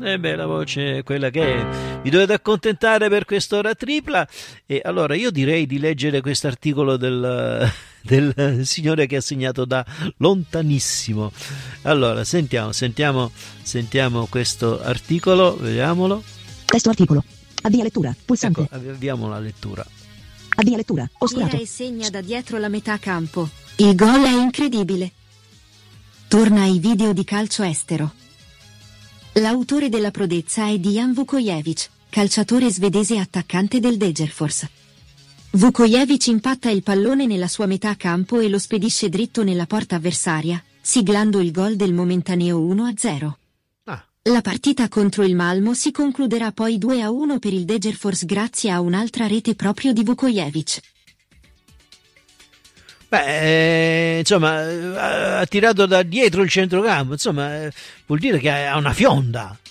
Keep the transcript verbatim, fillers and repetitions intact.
E beh, la voce è quella che è. Vi dovete accontentare per quest'ora tripla. E allora io direi di leggere quest'articolo del, del signore che ha segnato da lontanissimo. Allora, sentiamo, sentiamo, sentiamo questo articolo, vediamolo. Testo articolo. Avvia lettura. Pulsante. Ecco, avviamo la lettura. Avvia lettura. Oscurato. Tira e segna da dietro la metà campo. Il gol è incredibile. Torna ai video di calcio estero. L'autore della prodezza è Dejan Vukojevic, calciatore svedese attaccante del Degerfors. Vukojevic impatta il pallone nella sua metà campo e lo spedisce dritto nella porta avversaria, siglando il gol del momentaneo uno a zero. Ah. La partita contro il Malmo si concluderà poi due a uno per il Degerfors grazie a un'altra rete proprio di Vukojevic. Beh, eh, insomma, ha tirato da dietro il centrocampo, insomma, eh, vuol dire che ha una fionda.